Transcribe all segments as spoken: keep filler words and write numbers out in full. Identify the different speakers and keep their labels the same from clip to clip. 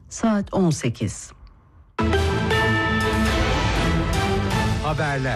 Speaker 1: Saat on sekiz.
Speaker 2: Haberler.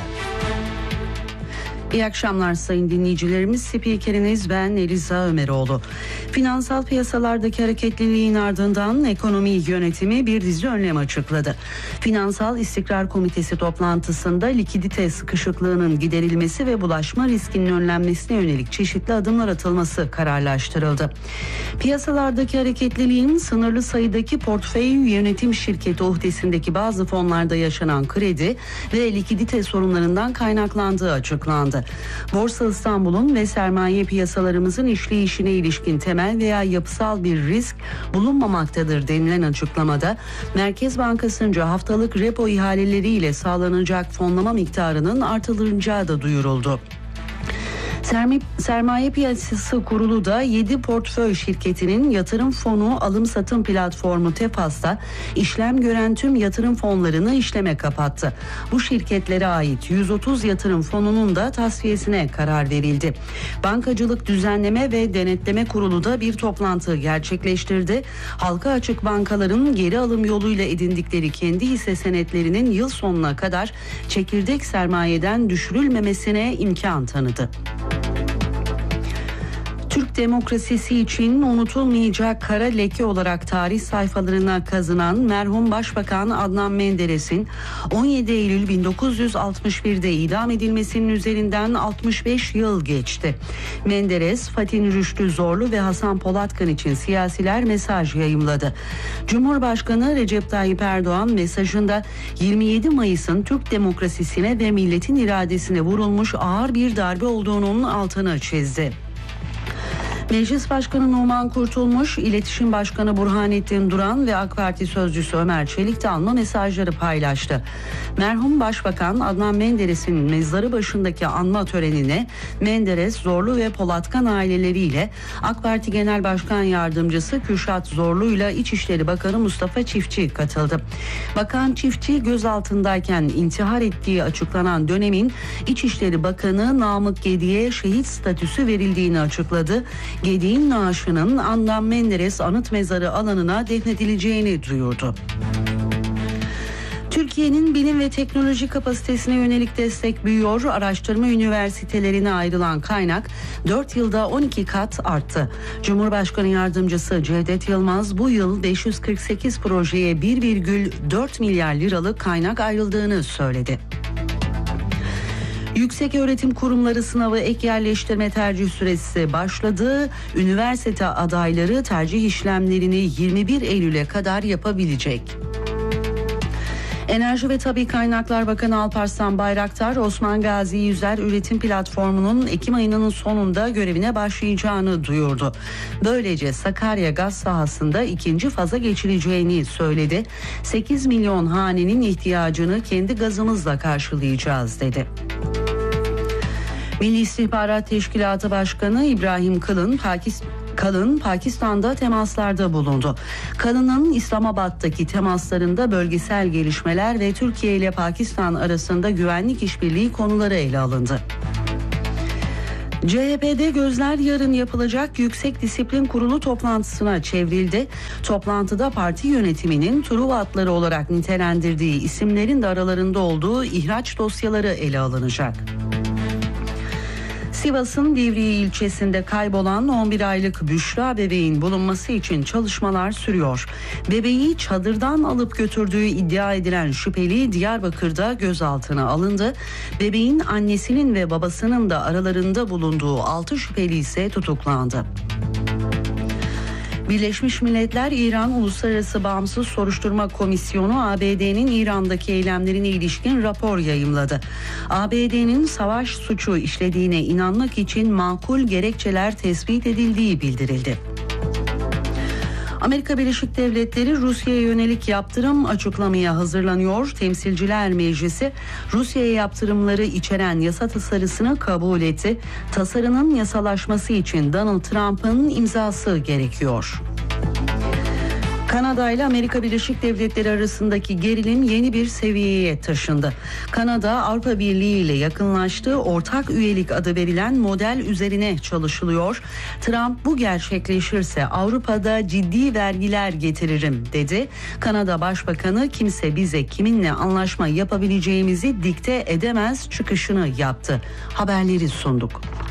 Speaker 1: İyi akşamlar sayın dinleyicilerimiz. Spikeriniz ben Eliza Ömeroğlu. Finansal piyasalardaki hareketliliğin ardından ekonomi yönetimi bir dizi önlem açıkladı. Finansal İstikrar Komitesi toplantısında likidite sıkışıklığının giderilmesi ve bulaşma riskinin önlenmesine yönelik çeşitli adımlar atılması kararlaştırıldı. Piyasalardaki hareketliliğin sınırlı sayıdaki portföy yönetim şirketi uhdesindeki bazı fonlarda yaşanan kredi ve likidite sorunlarından kaynaklandığı açıklandı. Borsa İstanbul'un ve sermaye piyasalarımızın işleyişine ilişkin temel veya yapısal bir risk bulunmamaktadır denilen açıklamada Merkez Bankası'nca haftalık repo ihaleleriyle sağlanacak fonlama miktarının artırılacağı da duyuruldu. Sermaye Piyasası Kurulu da yedi portföy şirketinin yatırım fonu alım satım platformu Tefas'ta işlem gören tüm yatırım fonlarını işleme kapattı. Bu şirketlere ait yüz otuz yatırım fonunun da tasfiyesine karar verildi. Bankacılık Düzenleme ve Denetleme Kurulu da bir toplantı gerçekleştirdi. Halka açık bankaların geri alım yoluyla edindikleri kendi hisse senetlerinin yıl sonuna kadar çekirdek sermayeden düşürülmemesine imkan tanıdı. Türk demokrasisi için unutulmayacak kara leke olarak tarih sayfalarına kazınan merhum Başbakan Adnan Menderes'in on yedi Eylül bin dokuz yüz altmış bir'de idam edilmesinin üzerinden altmış beş yıl geçti. Menderes, Fatih Rüştü Zorlu ve Hasan Polatkan için siyasiler mesaj yayımladı. Cumhurbaşkanı Recep Tayyip Erdoğan mesajında yirmi yedi Mayıs'ın Türk demokrasisine ve milletin iradesine vurulmuş ağır bir darbe olduğunun altını çizdi. Meclis Başkanı Numan Kurtulmuş, İletişim Başkanı Burhanettin Duran ve AK Parti Sözcüsü Ömer Çelik de anma mesajları paylaştı. Merhum Başbakan Adnan Menderes'in mezarı başındaki anma törenine Menderes, Zorlu ve Polatkan aileleriyle AK Parti Genel Başkan Yardımcısı Kürşat Zorlu ile İçişleri Bakanı Mustafa Çiftçi katıldı. Bakan Çiftçi gözaltındayken intihar ettiği açıklanan dönemin İçişleri Bakanı Namık Gedi'ye şehit statüsü verildiğini açıkladı. Gedi'nin naaşının Adnan Menderes Anıt Mezarı alanına defnedileceğini duyurdu. Türkiye'nin bilim ve teknoloji kapasitesine yönelik destek büyüyor. Araştırma üniversitelerine ayrılan kaynak dört yılda on iki kat arttı. Cumhurbaşkanı Yardımcısı Cevdet Yılmaz bu yıl beş yüz kırk sekiz projeye bir virgül dört milyar liralık kaynak ayrıldığını söyledi. Yükseköğretim Kurumları sınavı ek yerleştirme tercih süresi başladı. Üniversite adayları tercih işlemlerini yirmi bir Eylül'e kadar yapabilecek. Enerji ve Tabii Kaynaklar Bakanı Alparslan Bayraktar, Osman Gazi Yüzer Üretim Platformu'nun Ekim ayının sonunda görevine başlayacağını duyurdu. Böylece Sakarya gaz sahasında ikinci faza geçileceğini söyledi. sekiz milyon hanenin ihtiyacını kendi gazımızla karşılayacağız dedi. Milli İstihbarat Teşkilatı Başkanı İbrahim Kalın, Pakistan Kalın Pakistan'da temaslarda bulundu. Kalın'ın İslamabad'daki temaslarında bölgesel gelişmeler ve Türkiye ile Pakistan arasında güvenlik işbirliği konuları ele alındı. C H P'de gözler yarın yapılacak Yüksek Disiplin Kurulu toplantısına çevrildi. Toplantıda parti yönetiminin Truva atları olarak nitelendirdiği isimlerin de aralarında olduğu ihraç dosyaları ele alınacak. Sivas'ın Divriği ilçesinde kaybolan on bir aylık Büşra bebeğin bulunması için çalışmalar sürüyor. Bebeği çadırdan alıp götürdüğü iddia edilen şüpheli Diyarbakır'da gözaltına alındı. Bebeğin annesinin ve babasının da aralarında bulunduğu altı şüpheli ise tutuklandı. Birleşmiş Milletler İran Uluslararası Bağımsız Soruşturma Komisyonu A B D'nin İran'daki eylemlerine ilişkin rapor yayımladı. A B D'nin savaş suçu işlediğine inanmak için makul gerekçeler tespit edildiği bildirildi. Amerika Birleşik Devletleri Rusya'ya yönelik yaptırım açıklamaya hazırlanıyor. Temsilciler Meclisi Rusya'ya yaptırımları içeren yasa tasarısını kabul etti. Tasarının yasalaşması için Donald Trump'ın imzası gerekiyor. Kanada ile Amerika Birleşik Devletleri arasındaki gerilim yeni bir seviyeye taşındı. Kanada, Avrupa Birliği ile yakınlaştığı ortak üyelik adı verilen model üzerine çalışılıyor. Trump bu gerçekleşirse Avrupa'da ciddi vergiler getiririm dedi. Kanada Başbakanı kimse bize kiminle anlaşma yapabileceğimizi dikte edemez çıkışını yaptı. Haberleri sunduk.